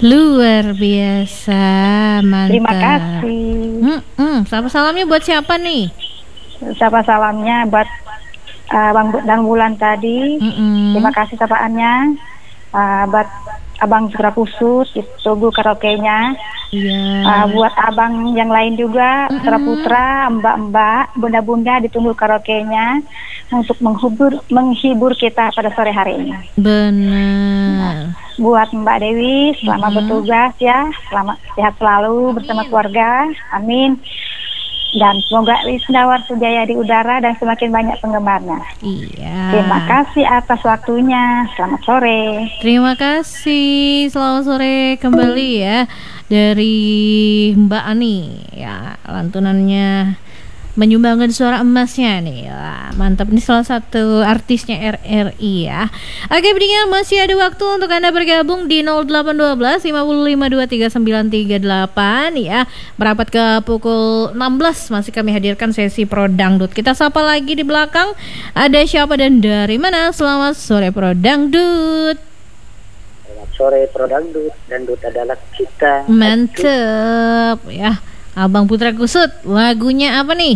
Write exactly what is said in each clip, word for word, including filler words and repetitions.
Luar biasa, mantap. Terima kasih. Mm-mm. Sapa salamnya buat siapa nih? Sapa salamnya buat uh, Bang dan Bulan tadi. Mm-mm. Terima kasih sapaannya. Uh, buat Abang Sutra Khusus, itu guru karaoke-nya. Iya. Uh, buat abang yang lain juga, Putra Putra, mbak-mbak, bunda-bunda ditunggu karaoke-nya untuk menghibur menghibur kita pada sore hari ini. Benar. Buat Mbak Dewi, selamat Mm-hmm. bertugas ya, selamat sehat selalu bersama keluarga, amin. Dan semoga Lisnawar Sujaya di udara dan semakin banyak penggemarnya. Iya. Terima kasih atas waktunya. Selamat sore. Terima kasih. Selamat sore kembali ya dari Mbak Ani. Ya, lantunannya menyumbangkan suara emasnya nih. Wah, mantap, ini salah satu artisnya R R I ya. Oke, pendengar, masih ada waktu untuk Anda bergabung di nol delapan satu dua lima lima dua tiga sembilan tiga delapan ya. Merapat ke pukul enam belas masih kami hadirkan sesi Pro Dangdut. Kita sapa lagi di belakang. Ada siapa dan dari mana? Selamat sore Pro Dangdut. Selamat sore Pro Dangdut. Dangdut adalah kita. Mantep ya. Abang Putra Kusut, lagunya apa nih?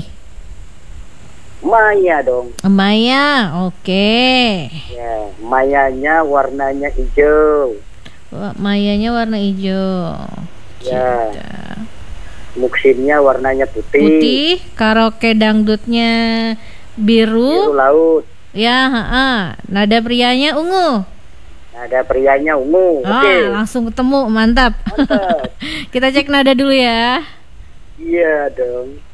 Maya dong. Maya, oke. Ya, mayanya warnanya hijau. Wah, Mayanya warna hijau. Ya. Gitu. Muksinnya warnanya putih. Putih, karaoke dangdutnya biru. Biru laut. Ya, ha-ha. Nada prianya ungu. Ada prianya ungu. Oh, Oke. langsung ketemu, mantap. Mantap. Kita cek nada dulu ya. Iya dong.